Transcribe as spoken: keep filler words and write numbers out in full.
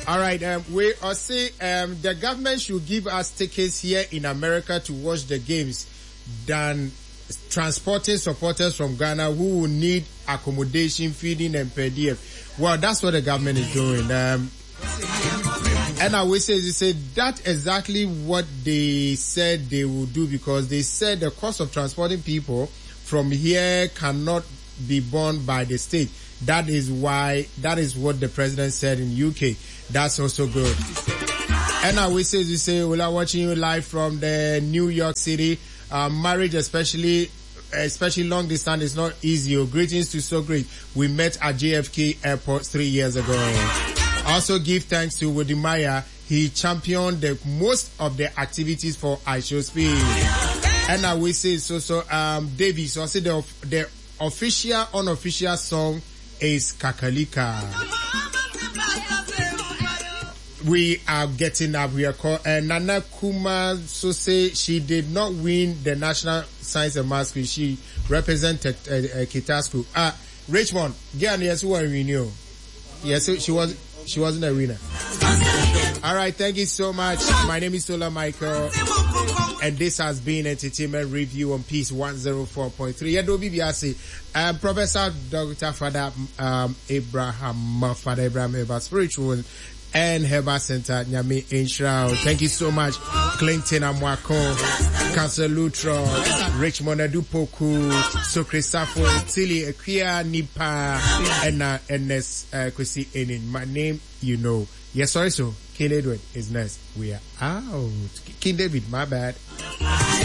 All right, um, we are say um, the government should give us tickets here in America to watch the games than transporting supporters from Ghana who will need accommodation, feeding, and per diem. Well, that's what the government is doing. Um, and I will say, they said that's exactly what they said they will do, because they said the cost of transporting people from here cannot be borne by the state. That is why, that is what the president said in U K. That's also good. And I will say, we say, we are watching you live from the New York City. Uh, marriage, especially, especially long distance, is not easy. Oh, greetings to So Great. We met at J F K Airport three years ago. Also give thanks to Woody Meyer. He championed the most of the activities for I Show Speed. And I will say, so, so, um, David, so I say the, the official, unofficial song is Kakalika. We are getting up. We are called uh, Nana Kuma. So say she did not win the National Science and Math Quiz. She represented uh, uh, Kita School. Ah, uh, Richmond. Gian, yes, who are we knew? Yes, she was. She wasn't a winner. All right, thank you so much. My name is Tola Michael, and this has been Entertainment Review on Peace one oh four point three. Yado B B R C. Um, Professor Doctor Father um, Abraham, Father Abraham Herbal Spiritual and Herbal Center, Nyame Inshra. Thank you so much. Clinton Amwako, Council Lutro, Richmond Adupoku, Sokre Safo, Tilly Equia, Nipa, and uh, Ernest uh, Kwesi Enin. My name, you know. Yes, sorry, so King Edward is next. We are out. King David, my bad.